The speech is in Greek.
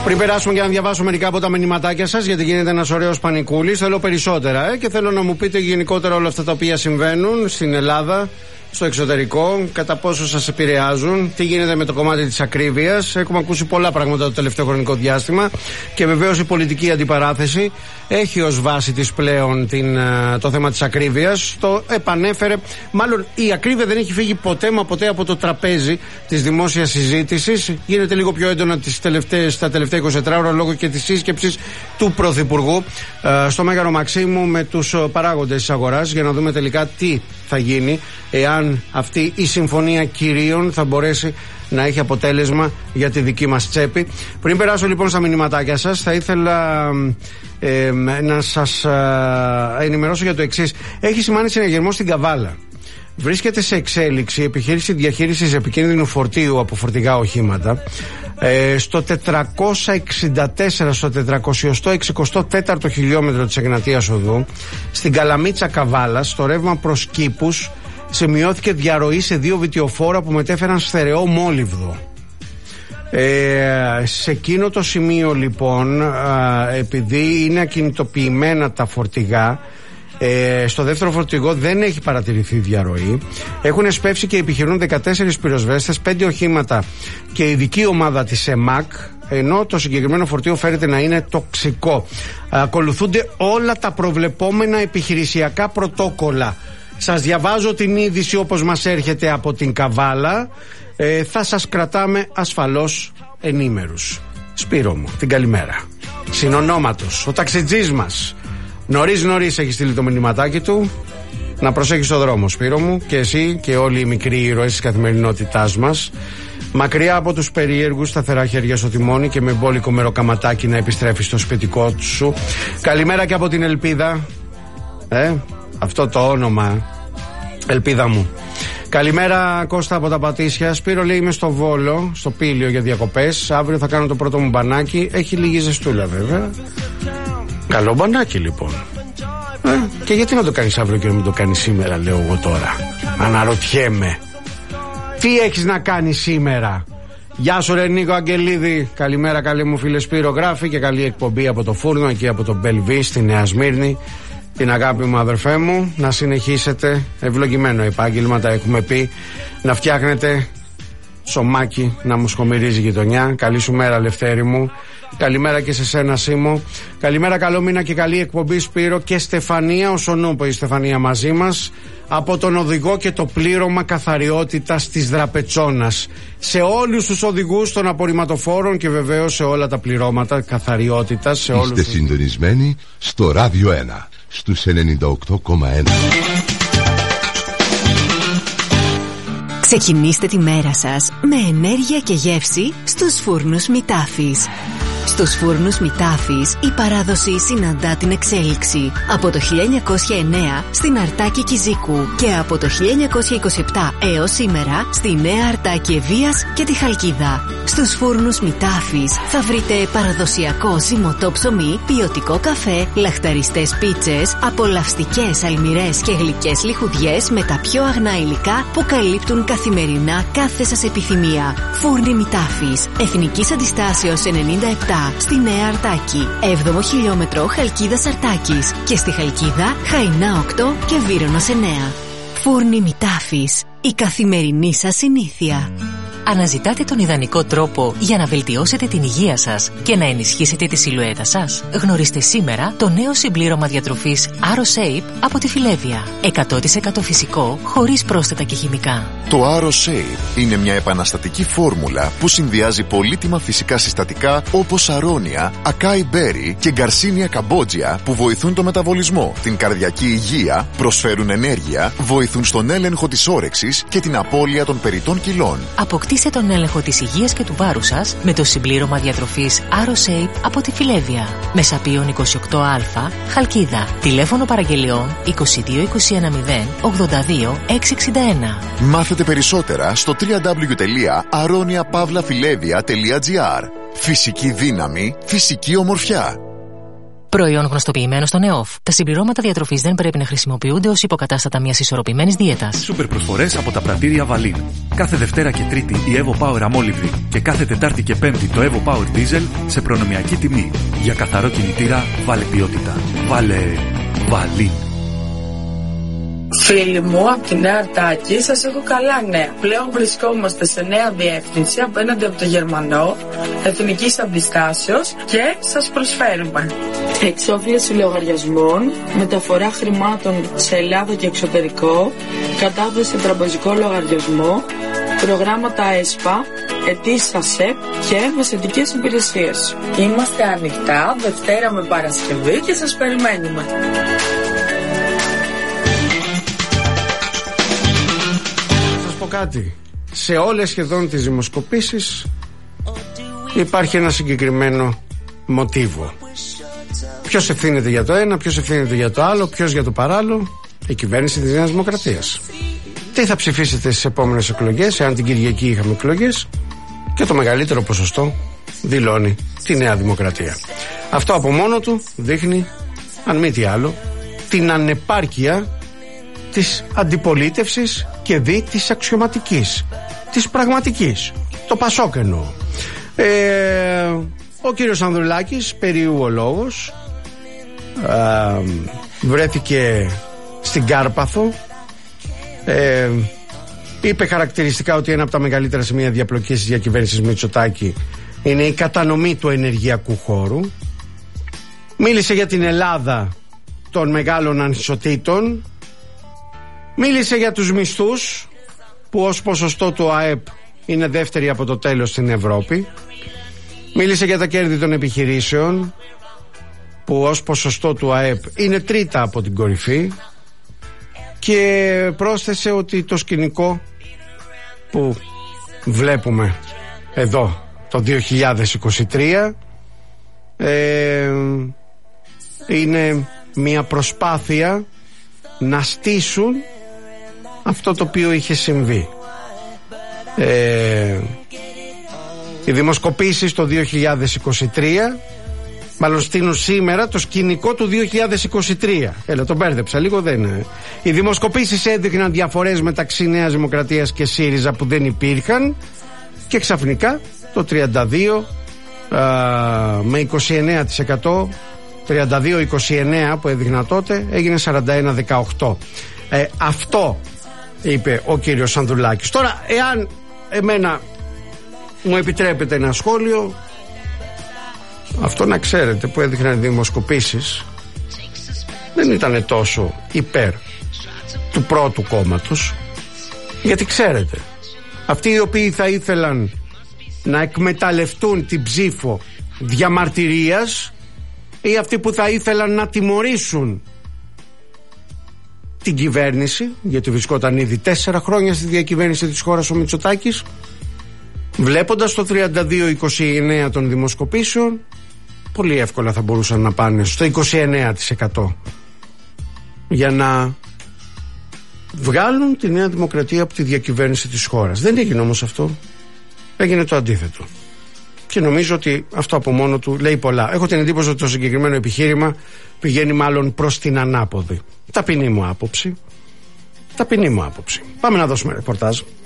Πριν περάσουμε και να διαβάσω μερικά από τα μηνυματάκια σας, γιατί γίνεται ένας ωραίος πανικούλης, θέλω περισσότερα και θέλω να μου πείτε γενικότερα όλα αυτά τα οποία συμβαίνουν στην Ελλάδα, στο εξωτερικό, κατά πόσο σας επηρεάζουν, τι γίνεται με το κομμάτι της ακρίβειας. Έχουμε ακούσει πολλά πράγματα το τελευταίο χρονικό διάστημα και βεβαίως η πολιτική αντιπαράθεση έχει ως βάση της πλέον το θέμα της ακρίβειας. Το επανέφερε, μάλλον η ακρίβεια δεν έχει φύγει ποτέ μα ποτέ από το τραπέζι της δημόσιας συζήτησης. Γίνεται λίγο πιο έντονα τα τελευταία 24 ώρα λόγω και της σύσκεψης του Πρωθυπουργού στο Μέγαρο Μαξίμου με τους παράγοντες της αγοράς, για να δούμε τελικά τι θα γίνει, εάν αυτή η συμφωνία κυρίων θα μπορέσει να έχει αποτέλεσμα για τη δική μας τσέπη. Πριν περάσω λοιπόν στα μηνυματάκια σας, θα ήθελα να σας ενημερώσω για το εξής. Έχει σημάνει συναγερμό στην Καβάλα. Βρίσκεται σε εξέλιξη επιχείρηση διαχείρισης επικίνδυνου φορτίου από φορτηγά οχήματα στο 464, στο 464ο χιλιόμετρο της Εγνατίας Οδού, στην Καλαμίτσα Καβάλας, στο ρεύμα προς Κήπους, σημειώθηκε διαρροή σε 2 βιτιοφόρα που μετέφεραν στερεό μόλιβδο. Σε εκείνο το σημείο λοιπόν, επειδή είναι ακινητοποιημένα τα φορτηγά, στο δεύτερο φορτηγό δεν έχει παρατηρηθεί διαρροή. Έχουν εσπεύσει και επιχειρούν 14 πυροσβέστες, 5 οχήματα και ειδική ομάδα της ΕΜΑΚ, ενώ το συγκεκριμένο φορτίο φέρεται να είναι τοξικό. Ακολουθούνται όλα τα προβλεπόμενα επιχειρησιακά πρωτόκολλα. Σας διαβάζω την είδηση όπως μας έρχεται από την Καβάλα. Θα σας κρατάμε ασφαλώς ενήμερους. Σπύρο μου, την καλημέρα. Συνονόματος, ο ταξιτζής μας νωρίς έχει στείλει το μηνυματάκι του. Να προσέχεις το δρόμο, Σπύρο μου, και εσύ και όλοι οι μικροί ήρωες της καθημερινότητάς μας. Μακριά από τους περίεργους, σταθερά χέρια στο τιμόνι και με μπόλικο μεροκαματάκι να επιστρέφεις στο σπιτικό σου. Καλημέρα και από την Ελπίδα. Αυτό το όνομα, Ελπίδα μου. Καλημέρα Κώστα από τα Πατήσια. Σπύρο, λέει, είμαι στο Βόλο, στο Πήλιο για διακοπές. Αύριο θα κάνω το πρώτο μου μπανάκι. Έχει λίγη ζεστούλα βέβαια. Καλό μπανάκι λοιπόν. Και γιατί να το κάνεις αύριο και να μην το κάνεις σήμερα, λέω εγώ τώρα. Αναρωτιέμαι. Τι έχεις να κάνεις σήμερα? Γεια σου ρε Νίκο Αγγελίδη. Καλημέρα καλή μου φίλε Σπύρο, γράφει, και καλή εκπομπή από το Φούρνο, εκεί από το Μπελβί στη Νέα Σμύρνη. Την αγάπη μου αδερφέ μου, να συνεχίσετε. Ευλογημένο επάγγελμα, τα έχουμε πει. Να φτιάχνετε σωμάκι να μου σχομυρίζει γειτονιά. Καλή σου μέρα Λευτέρη μου. Καλημέρα και σε σένα Σίμω. Καλημέρα, καλό μήνα και καλή εκπομπή Σπύρο και Στεφανία. Όσον ούπο η Στεφανία μαζί μας. Από τον οδηγό και το πλήρωμα καθαριότητας της Δραπετσόνας. Σε όλους τους οδηγούς των απορριμματοφόρων και βεβαίως σε όλα τα πληρώματα καθαριότητας. Σε Είστε συντονισμένοι στο Ράδιο 1 στους 98,1. Ξεκινήστε τη μέρα σας με ενέργεια και γεύση στους φούρνους Μητάφης. Στους φούρνους Μητάφης η παράδοση συναντά την εξέλιξη. Από το 1909 στην Αρτάκη Κιζίκου και από το 1927 έως σήμερα στη Νέα Αρτάκη Ευβοίας και τη Χαλκίδα. Στους φούρνους Μητάφης θα βρείτε παραδοσιακό ζυμωτό ψωμί, ποιοτικό καφέ, λαχταριστές πίτσες, απολαυστικές αλμυρές και γλυκές λιχουδιές με τα πιο αγνά υλικά που καλύπτουν καθημερινά κάθε σας επιθυμία. Φούρνοι Μητάφης, Εθνικής Αντιστάσεως 97 στη Νέα Αρτάκη, 7ο χιλιόμετρο Χαλκίδας Αρτάκης και στη Χαλκίδα Χαϊνά 8 και Βύρονος 9. Φούρνοι Μητάφης, η καθημερινή σας συνήθεια. Αναζητάτε τον ιδανικό τρόπο για να βελτιώσετε την υγεία σας και να ενισχύσετε τη σιλουέτα σας? Γνωρίστε σήμερα το νέο συμπλήρωμα διατροφής AroShape από τη Φιλέβια. 100% φυσικό, χωρίς πρόσθετα και χημικά. Το AroShape είναι μια επαναστατική φόρμουλα που συνδυάζει πολύτιμα φυσικά συστατικά όπως αρώνια, ακάι μπέρι και γκαρσίνια καμπότζια που βοηθούν το μεταβολισμό, την καρδιακή υγεία, προσφέρουν ενέργεια, βοηθούν στον έλεγχο της όρεξης και την απώλεια των περιττών κιλών. Αποκτήστε τον έλεγχο της υγείας και του βάρους σας με το συμπλήρωμα διατροφής AroShape από τη Φιλέβια. Μεσαπίων 28α, Χαλκίδα. Τηλέφωνο παραγγελιών 22 210 82 661. Μάθετε περισσότερα στο www.aroniapavlafilevia.gr. Φυσική δύναμη, φυσική ομορφιά. Προϊόν γνωστοποιημένο στον ΕΟΦ. Τα συμπληρώματα διατροφής δεν πρέπει να χρησιμοποιούνται ως υποκατάστατα μιας ισορροπημένης δίαιτας. Σούπερ προσφορές από τα πρατήρια Βαλίν. Κάθε Δευτέρα και Τρίτη η Evo Power αμόλυβδη και κάθε Τετάρτη και Πέμπτη το Evo Power Diesel σε προνομιακή τιμή. Για καθαρό κινητήρα, βάλε ποιότητα. Βάλε Βαλίν. Φίλοι μου, από τη Νέα Αρτάκη σας έχω καλά νέα. Πλέον βρισκόμαστε σε νέα διεύθυνση απέναντι από το Γερμανό, εθνικής αντιστάσεως και σας προσφέρουμε εξόφληση λογαριασμών, μεταφορά χρημάτων σε Ελλάδα και εξωτερικό, κατάθεση σε τραπεζικό λογαριασμό, προγράμματα ΕΣΠΑ, αιτήσεις ΑΣΕΠ και μεσαιτικές υπηρεσίες. Είμαστε ανοιχτά Δευτέρα με Παρασκευή και σας περιμένουμε. Κάτι. Σε όλες σχεδόν τις δημοσκοπήσεις υπάρχει ένα συγκεκριμένο μοτίβο. Ποιος ευθύνεται για το ένα, ποιος ευθύνεται για το άλλο, ποιος για το παράλληλο? Η κυβέρνηση της Νέας Δημοκρατίας. Τι θα ψηφίσετε στις επόμενες εκλογές, εάν την Κυριακή είχαμε εκλογές? Και το μεγαλύτερο ποσοστό δηλώνει τη Νέα Δημοκρατία. Αυτό από μόνο του δείχνει, αν μη τι άλλο, την ανεπάρκεια της αντιπολίτευσης και δι της αξιωματικής, της πραγματικής. Το Πασόκ εννοώ. Ο κύριος Ανδρουλάκης, περίου ο λόγος, βρέθηκε στην Κάρπαθο, είπε χαρακτηριστικά ότι ένα από τα μεγαλύτερα σημεία διαπλοκής της διακυβέρνησης Μητσοτάκη είναι η κατανομή του ενεργειακού χώρου. Μίλησε για την Ελλάδα των μεγάλων ανισοτήτων. Μίλησε για τους μισθούς που ως ποσοστό του ΑΕΠ είναι δεύτερη από το τέλος στην Ευρώπη. Μίλησε για τα κέρδη των επιχειρήσεων που ως ποσοστό του ΑΕΠ είναι τρίτα από την κορυφή. Και πρόσθεσε ότι το σκηνικό που βλέπουμε εδώ το 2023 είναι μια προσπάθεια να στήσουν αυτό το οποίο είχε συμβεί. Οι δημοσκοπήσεις το 2023 μάλλον στείλουν σήμερα το σκηνικό του 2023. Έλα, τον μπέρδεψα λίγο, δεν είναι. Οι δημοσκοπήσεις έδειχναν διαφορές μεταξύ Νέας Δημοκρατίας και ΣΥΡΙΖΑ που δεν υπήρχαν και ξαφνικά το 32 με 29%, 32-29 που έδειχνα τότε, έγινε 41-18. Αυτό είπε ο κύριος Ανδρουλάκης. Τώρα, εάν εμένα μου επιτρέπετε ένα σχόλιο, αυτό να ξέρετε που έδειχναν δημοσκοπήσεις δεν ήταν τόσο υπέρ του πρώτου κόμματος, γιατί ξέρετε, αυτοί οι οποίοι θα ήθελαν να εκμεταλλευτούν την ψήφο διαμαρτυρίας ή αυτοί που θα ήθελαν να τιμωρήσουν την κυβέρνηση, γιατί βρισκόταν ήδη 4 χρόνια στη διακυβέρνηση της χώρας ο Μητσοτάκης, βλέποντας το 32-29 των δημοσκοπήσεων, πολύ εύκολα θα μπορούσαν να πάνε στο 29% για να βγάλουν τη Νέα Δημοκρατία από τη διακυβέρνηση της χώρας. Δεν έγινε όμως αυτό. Έγινε το αντίθετο. Και νομίζω ότι αυτό από μόνο του λέει πολλά. Έχω την εντύπωση ότι το συγκεκριμένο επιχείρημα πηγαίνει μάλλον προς την ανάποδη. Ταπεινή μου άποψη. Πάμε να δώσουμε ρεπορτάζ.